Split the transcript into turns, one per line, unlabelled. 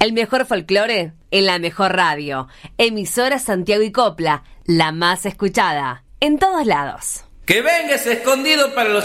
El mejor folclore en la mejor radio. Emisora Santiago y Copla, la más escuchada. En todos lados.
Que venga ese escondido para los